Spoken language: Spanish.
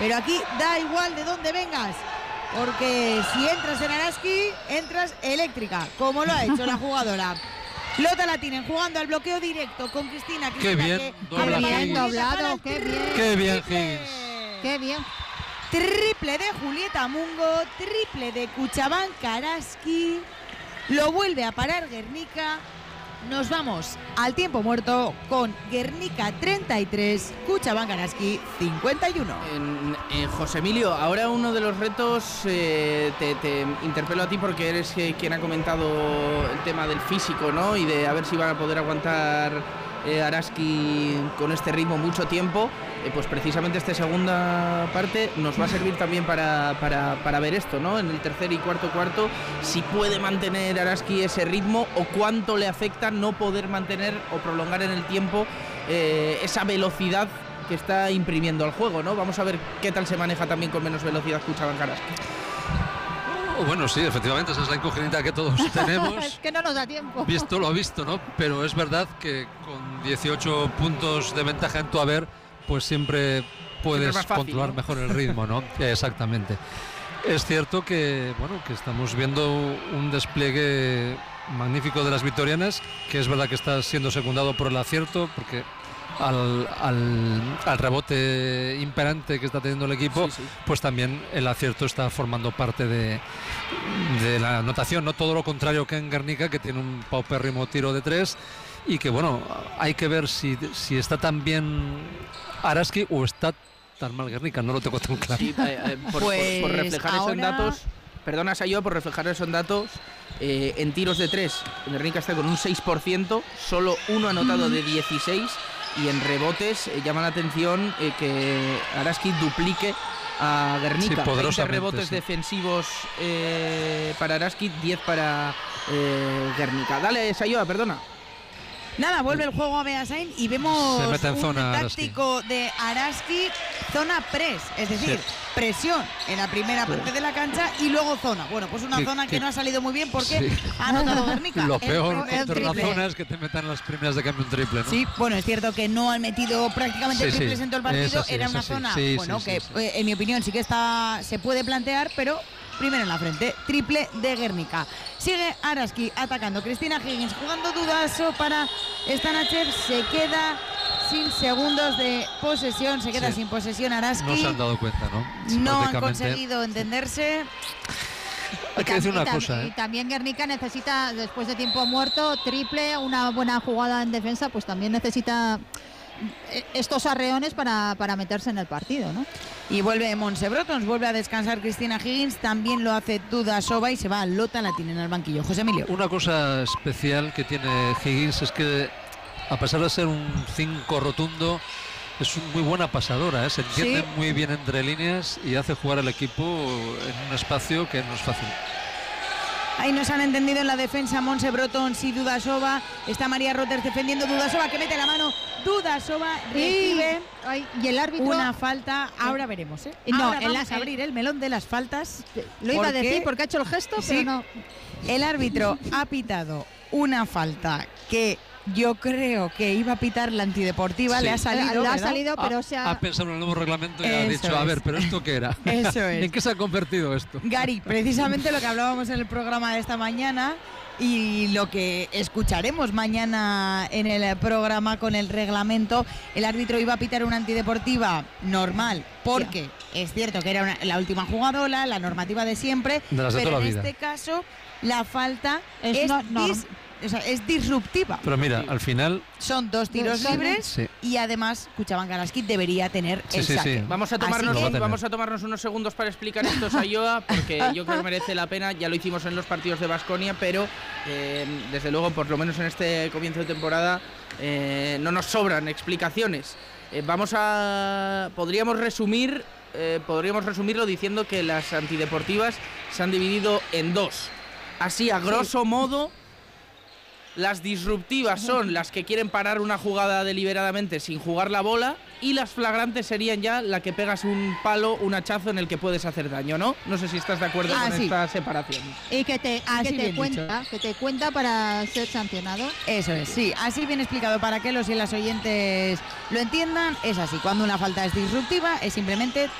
Pero aquí da igual de dónde vengas, porque si entras en Araski, entras eléctrica, como lo ha hecho la jugadora. Lota Latinen jugando al bloqueo directo con Cristina. Qué bien, doblado, qué bien. Qué bien, Higgins. Qué bien. Triple de Julieta Mungo, triple de Cutxabank Araski. Lo vuelve a parar Guernica. Nos vamos al tiempo muerto con Guernica 33, Cutxabank Araski 51. José Emilio, ahora uno de los retos, te interpelo a ti porque eres quien ha comentado el tema del físico, ¿no? Y de a ver si van a poder aguantar Araski con este ritmo mucho tiempo. Pues precisamente esta segunda parte nos va a servir también para ver esto, ¿no? En el tercer y cuarto, si puede mantener Araski ese ritmo o cuánto le afecta no poder mantener o prolongar en el tiempo esa velocidad que está imprimiendo al juego, ¿no? Vamos a ver qué tal se maneja también con menos velocidad Cutxabank Araski. Bueno, sí, efectivamente, esa es la incógnita que todos tenemos. Es que no nos da tiempo. Visto lo visto, ¿no? Pero es verdad que con 18 puntos de ventaja en tu haber, pues siempre puedes fácil, controlar, ¿no?, mejor el ritmo, ¿no? Exactamente. Es cierto que, bueno, que estamos viendo un despliegue magnífico de las vitorianas, que es verdad que está siendo secundado por el acierto, porque al rebote imperante que está teniendo el equipo, sí. Pues también el acierto está formando parte de la anotación, no todo lo contrario que en Guernica, que tiene un paupérrimo tiro de 3 y que, bueno, hay que ver si está tan bien Araski o está tan mal Guernica, no lo tengo tan claro. Sí, por reflejar ahora... esos datos, perdona Sayoa, por reflejar esos datos, en tiros de 3 Guernica está con un 6%, solo uno anotado de 16, y en rebotes llama la atención que Araski duplique a Guernica. 20 rebotes defensivos para Araski, 10 para Guernica. Dale, Sayoa, perdona. Nada, vuelve el juego a Beasain y vemos un táctico de Araski, zona press, es decir, presión en la primera parte de la cancha y luego zona. Bueno, pues una zona que no ha salido muy bien porque ha anotado Guernica. Lo peor contra la zona es que te metan las primeras de cambio un triple, ¿no? Sí, bueno, es cierto que no han metido prácticamente triples en todo el partido. Era una zona, en mi opinión sí que se puede plantear, pero primero en la frente, triple de Guernica. Sigue Araski atacando, Cristina Higgins jugando dudazo para Stanachev, se queda sin segundos de posesión, se queda sin posesión Araski. No se han dado cuenta, ¿no? No han conseguido entenderse. Hay que decir una cosa. Y también Guernica necesita, después de tiempo muerto, triple, una buena jugada en defensa, pues también necesita estos arreones para meterse en el partido, ¿no? Y vuelve Montse Brotons, vuelve a descansar Cristina Higgins, también lo hace Tudasova y se va a Lota Latinen al banquillo. José Emilio. Una cosa especial que tiene Higgins es que, a pesar de ser un 5 rotundo, es una muy buena pasadora, se entiende muy bien entre líneas y hace jugar al equipo en un espacio que no es fácil. Ahí nos han entendido en la defensa Montse Brotons y Tudasova. Está María Roters defendiendo, Tudasova que mete la mano, Tudasova recibe y el árbitro una falta. Ahora veremos, No, ahora vamos a abrir el melón de las faltas. Lo iba a decir porque ha hecho el gesto, pero no. El árbitro ha pitado una falta que yo creo que iba a pitar la antideportiva, le ha salido, pero ha pensado en el nuevo reglamento y ha dicho, a ver, pero ¿esto qué era? Eso es. ¿En qué se ha convertido esto? Gary, precisamente lo que hablábamos en el programa de esta mañana y lo que escucharemos mañana en el programa con el reglamento, el árbitro iba a pitar una antideportiva normal, porque es cierto que era la última jugadora, la normativa de siempre, pero en este caso la falta es disruptiva. Pero mira, al final son 2 tiros libres y además Cutxabank Araski debería tener el saque. Sí. Vamos a tomarnos unos segundos para explicar esto, Sayoa, porque yo creo que merece la pena. Ya lo hicimos en los partidos de Baskonia, pero desde luego, por lo menos en este comienzo de temporada, no nos sobran explicaciones. Podríamos resumirlo diciendo que las antideportivas se han dividido en 2. Así, a grosso modo, las disruptivas son las que quieren parar una jugada deliberadamente sin jugar la bola, y las flagrantes serían ya la que pegas un palo, un hachazo en el que puedes hacer daño, ¿no? No sé si estás de acuerdo con esta separación. Y que te cuenta para ser sancionado. Eso es, sí, así bien explicado para que los y las oyentes lo entiendan. Es así, cuando una falta es disruptiva es simplemente